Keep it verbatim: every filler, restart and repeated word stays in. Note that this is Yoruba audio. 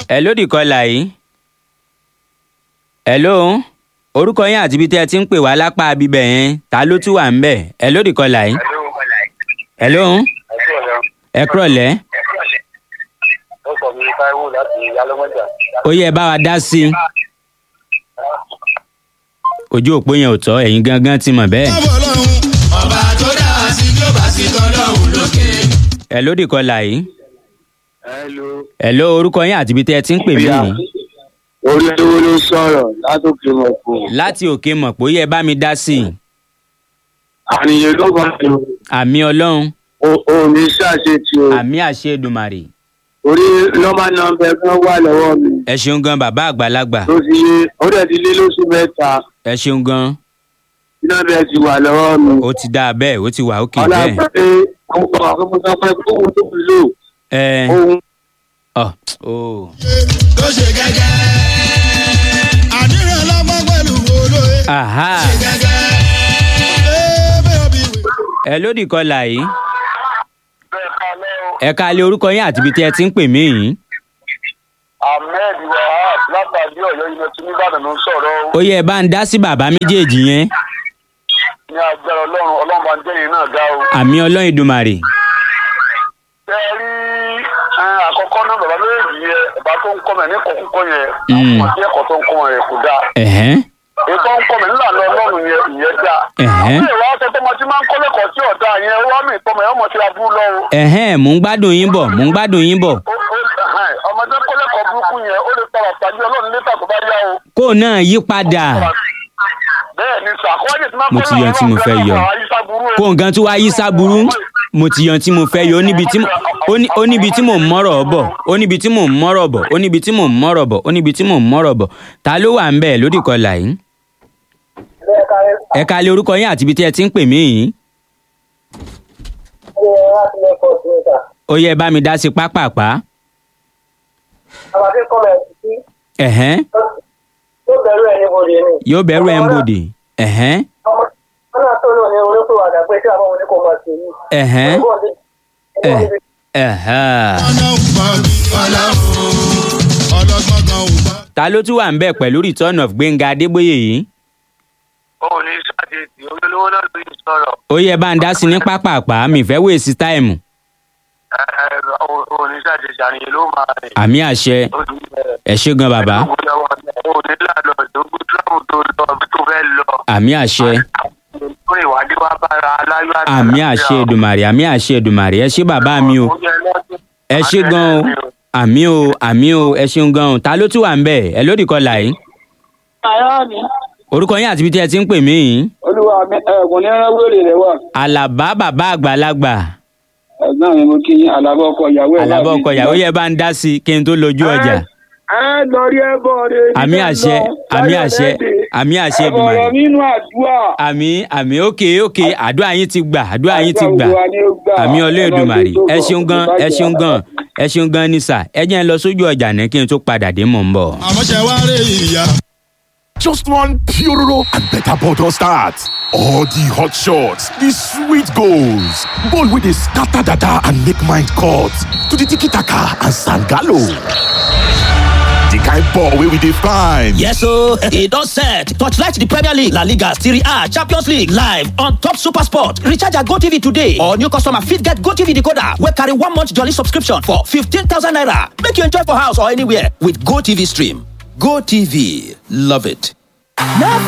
Hello dìkọlà yìí. Hello. Orúkọ yín àti ibi tí ẹ ti ń pè wá lápá abibẹ̀ yẹn ta ló tún wà ń bẹ̀? Hello dìkọlà yìí. Hello. Ẹ kúrọ̀lẹ́. Ó sọ mi Táíwò láti Yálọ́mọ́jà. Ó yẹ bá wa dá sí i. Ojú òpó yẹn ò tọ́ ẹ̀yin gangan ti mọ̀ bẹ́ẹ̀. Ọba tó dá wa sí tí ó bá sí tọ́lọ́hùn lókè. Hello dìkọlà yìí. Hello. Hello orúkọ yín àti ibi tí ẹ ti ń pè mí yìí. Olúwo ló sọ̀rọ̀ látòkè mọ̀pọ̀. Láti òkè mọ̀ pé ó yẹ bá mi dá sí i. Àníyàn ló bá lò. Àmì Ọlọ́run. O ò ní ṣàṣetì o. Àmì àṣẹ Èdùmàrè. Orí nọ́mbà nọ́mbà kan wà lọ́wọ́ mi. Ẹ ṣeun gan bàbá àgbàlagbà. Tó ti yé ó dẹ̀ ti lé lóṣù mẹ́ta. Ẹ ṣeun gan. Nọ́mbà ẹ ti wà lọ́wọ́ mi. Ó ti dáa bẹ́ẹ̀ ó ti wà òkè Ọlá bẹ́ẹ̀. pé àwọn ọmọ sọ pé kóhun tó lò. Ẹ Ohun ọ o. Tó ṣe gẹ́gẹ́. Àdírẹ̀ lọ́mọ pẹ̀lú olóye. Aha. Ṣe gẹ́gẹ́. Ebe obi ìwé. Hello dìkọlà yìí. bẹ́ẹ̀ kalẹ́ o. Ẹ káalẹ́ orúkọ yín àti ibi tí ẹ ti ń pè mí yìí. Ahmed Wahab látàdí Ọ̀yọ́ Yunifásitì Nìbàdàn ló ń sọ̀rọ̀ o. Ó yẹ bá ń dá sí bàbá méjèèjì yẹn. Ní agbára Ọlọ́run Ọlọ́run máa ń jẹ́ yín náà dá o. Àmì Ọlọ́run Èdùmàrè. Ṣé ẹ rí àkọ́kọ́ náà bàbá méjì yẹn bàbá tó ń kọ́ mẹ́ ní kọ̀ọ̀kọ́ yẹn àwọn àti ẹ̀kọ́ tó ń kọ́ yẹn kò dáa. Ẹ̀hẹ́n. Ètò ń kọ́ mẹ́ nílànà Ọlọ́run yẹn ìyẹn dáa. Ẹ̀hẹ́n. Àwọn ìwà ọ̀sẹ̀ tó máa ti máa ń kọ́ lẹ́kọ̀ọ́ sí ọ̀dà yẹn ó wá mí ìtọ́mọ̀ yẹn ọmọ ti abú lọ o. Ẹ̀hẹ́n mò ń gbádùn yín bọ̀ mò ń gbádùn yín bọ̀. Ó- ó- ọmọdé kọ́ lẹ́kọ̀ọ́ burúkú yẹn ó lè padà pàdé Ọlọ́run létà tó bá yá o. Kó náà yí padà. Bẹ́ẹ̀ ni sàkọ́wájú tí máa ń Mo kọ́ ti yan tí mo fẹ́ yọ. Kó nǹkan tún wá yí sábúrú. Mo ti yan tí mo fẹ́ yọ ó níbi tí mo- ó ní- ó níbi tí mò ń mọ́rọ̀ bọ̀ ó níbi tí mò ń mọ́rọ̀ bọ̀ ó níbi tí mò ń mọ́rọ̀ bọ̀ ó níbi tí mò ń mọ́rọ̀ bọ̀ ta ló wà ń bẹ̀ lódìkọlà yìí. Ẹ káalẹ́ orúkọ yín àti ibi tí ẹ ti ń pè mí yìí. Ó yẹ bá mi dá sí pápápá. Ẹ̀hẹ́n. Yóò bẹ̀rù ẹ̀ ń bòdì. Ẹ̀hẹ́n. Ẹ̀hẹ́n. Ẹ̀ ẹ̀hẹ́n. Ọ̀nà ògbà ọlọ́run. Ọlọ́gbọ́n kan ò bá. Ta ló tún wà ń bẹ̀ pẹ̀lú return of Gbénga Adébóyè yìí? Ó ní ṣàjèjì olólówó náà ló ń sọ̀rọ̀. Ó yẹ bá ń dá sí ní pápápá mi fẹ́ wéèsì táìmù. Ó ní ṣàjèjì àníyàn ló máa rìn. Àmì àṣẹ. Ó ní bẹ̀rẹ̀. Ẹ ṣé gan bàbá. Ó ní lànà ìdógún tíráàmù tó lọ tó fẹ́ lọ. Àmì àṣẹ. Ó ní ìwádìí wá bára aláyọ̀ àti Àmì àṣẹ Èdùmàrè àmì àṣẹ Èdùmàrè ẹ ṣé bàbá mi o. Ẹ ṣé gan o. Àmì o àmì o ẹ ṣeun gan o. Ta ló tún wà ń bẹ̀? Ẹ lódìkọlà yìí. Àyà mi. Orúkọ yín àti ibi tí ẹ ti ń pè mí yìí. Olúwa mi ẹ̀gbọ́n ní ẹran wèrè rẹ̀ wà. Àlàbá bàbá àgbàlagbà. Ẹ̀gbọ́n mi mo kí yín àlàbọ̀ ọkọ ìyàwó ẹ̀. Àlàbá ọkọ ìyàwó yẹ bá ń dá sí kí n tó lójú ọjà. Ẹ lọ rí ẹbọ rẹ. Àmì àṣẹ àmì àṣẹ àmì àṣẹ Èdùmàrè. Ẹ̀bọ̀rọ̀ nínú àdúrà. Àmì àmì òkè òkè àdúrà yín ti gbà àdúrà yín ti gbà. Àmì Ọlọ́run Èdùmàrè ẹ ṣeun gan ẹ ṣeun gan ẹ ṣeun gan ní sà ẹ jẹ́ n lọ sójú ọjà ní kí n tó padà dé mò ń bọ̀. Àmọ́ ṣe wá rí ìyá. Just one Puroro and better bottle start. All the hot shots, the sweet goals, ball with the scatter dada and make mind cut to the tiki taka and sangalo. The kind ball wey we dey find. Yes o, e don set. Torchlight the Premier League, La Liga, Serie A, Champions League live on Top Super Sport. Recharge your GoTV today. All new customer fit get GoTV decoder wey carry one month jolly subscription for fifteen thousand naira. Make you enjoy for house or anywhere with GoTV stream. GoTV, love it.